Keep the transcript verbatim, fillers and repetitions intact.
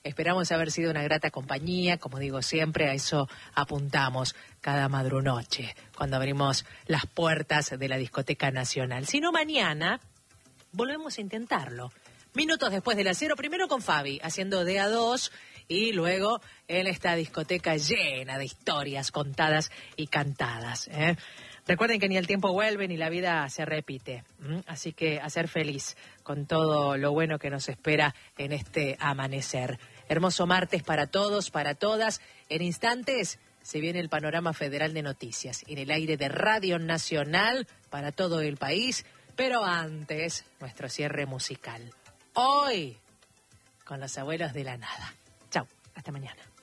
Esperamos haber sido una grata compañía, como digo siempre, a eso apuntamos cada madrunoche, cuando abrimos las puertas de la Discoteca Nacional. Si no, mañana volvemos a intentarlo. Minutos después de las cero, primero con Fabi, haciendo de a dos, y luego en esta discoteca llena de historias contadas y cantadas, ¿eh? Recuerden que ni el tiempo vuelve ni la vida se repite, ¿m? Así que a ser feliz con todo lo bueno que nos espera en este amanecer. Hermoso martes para todos, para todas. En instantes se viene el panorama federal de noticias en el aire de Radio Nacional para todo el país, pero antes nuestro cierre musical. Hoy con los abuelos de la nada. Chau, hasta mañana.